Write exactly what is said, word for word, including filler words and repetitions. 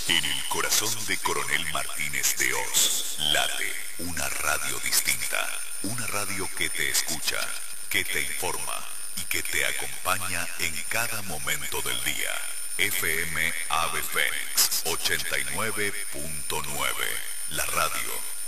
En el corazón de Coronel Martínez de Oz, late una radio distinta. Una radio que te escucha, que te informa y que te acompaña en cada momento del día. F M Ave Fénix ochenta y nueve punto nueve. La radio